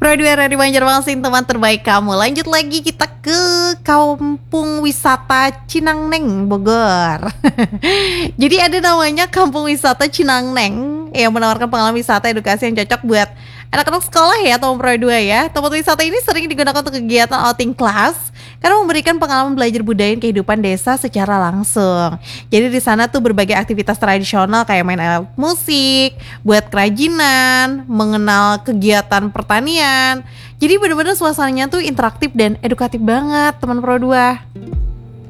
Pro 2 dari Banjarmasin, teman terbaik kamu. Lanjut lagi kita ke Kampung Wisata Cinangneng, Bogor. Jadi ada namanya Kampung Wisata Cinangneng yang menawarkan pengalaman wisata edukasi yang cocok buat anak-anak sekolah ya, teman Pro 2 ya. Tempat wisata ini sering digunakan untuk kegiatan outing kelas karena memberikan pengalaman belajar budaya dan kehidupan desa secara langsung. Jadi di sana tuh berbagai aktivitas tradisional kayak main alat musik, buat kerajinan, mengenal kegiatan pertanian. Jadi bener-bener suasananya tuh interaktif dan edukatif banget, teman Pro 2.